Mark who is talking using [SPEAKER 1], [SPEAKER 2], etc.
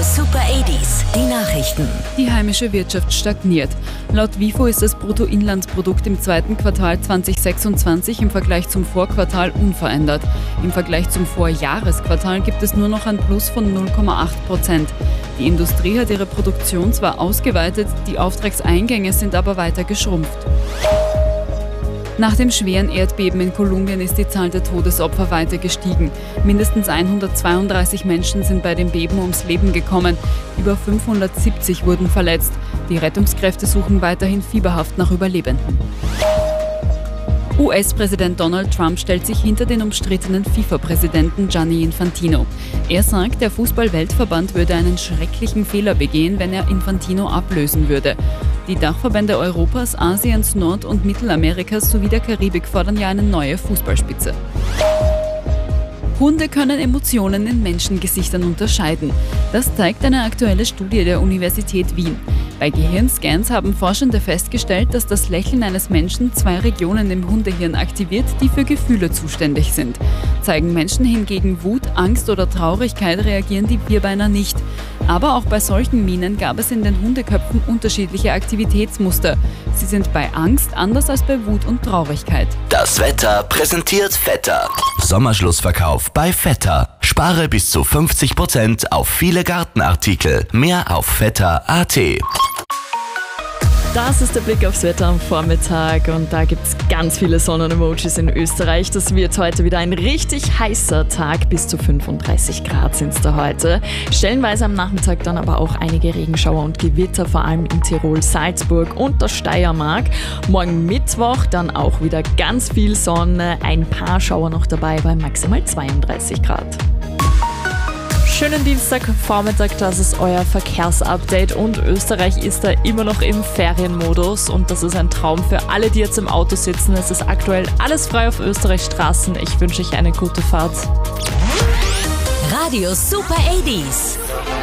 [SPEAKER 1] Super 80s, die Nachrichten.
[SPEAKER 2] Die heimische Wirtschaft stagniert. Laut WIFO ist das Bruttoinlandsprodukt im zweiten Quartal 2026 im Vergleich zum Vorquartal unverändert. Im Vergleich zum Vorjahresquartal gibt es nur noch ein Plus von 0,8%. Die Industrie hat ihre Produktion zwar ausgeweitet, die Auftragseingänge sind aber weiter geschrumpft. Nach dem schweren Erdbeben in Kolumbien ist die Zahl der Todesopfer weiter gestiegen. Mindestens 132 Menschen sind bei dem Beben ums Leben gekommen. Über 570 wurden verletzt. Die Rettungskräfte suchen weiterhin fieberhaft nach Überlebenden. US-Präsident Donald Trump stellt sich hinter den umstrittenen FIFA-Präsidenten Gianni Infantino. Er sagt, der Fußball-Weltverband würde einen schrecklichen Fehler begehen, wenn er Infantino ablösen würde. Die Dachverbände Europas, Asiens, Nord- und Mittelamerikas sowie der Karibik fordern ja eine neue Fußballspitze. Hunde können Emotionen in Menschengesichtern unterscheiden. Das zeigt eine aktuelle Studie der Universität Wien. Bei Gehirnscans haben Forschende festgestellt, dass das Lächeln eines Menschen 2 Regionen im Hundehirn aktiviert, die für Gefühle zuständig sind. Zeigen Menschen hingegen Wut, Angst oder Traurigkeit, reagieren die Vierbeiner nicht. Aber auch bei solchen Mienen gab es in den Hundeköpfen unterschiedliche Aktivitätsmuster. Sie sind bei Angst anders als bei Wut und Traurigkeit.
[SPEAKER 3] Das Wetter präsentiert Vetter. Sommerschlussverkauf bei Vetter. Spare bis zu 50% auf viele Gartenartikel. Mehr auf vetter.at.
[SPEAKER 4] Das ist der Blick aufs Wetter am Vormittag und da gibt es ganz viele Sonnenemojis in Österreich. Das wird heute wieder ein richtig heißer Tag, bis zu 35 Grad sind es da heute. Stellenweise am Nachmittag dann aber auch einige Regenschauer und Gewitter, vor allem in Tirol, Salzburg und der Steiermark. Morgen Mittwoch dann auch wieder ganz viel Sonne, ein paar Schauer noch dabei bei maximal 32 Grad. Schönen Dienstagvormittag, das ist euer Verkehrsupdate und Österreich ist da immer noch im Ferienmodus und das ist ein Traum für alle, die jetzt im Auto sitzen. Es ist aktuell alles frei auf Österreichs Straßen. Ich wünsche euch eine gute Fahrt.
[SPEAKER 1] Radio Super 80s.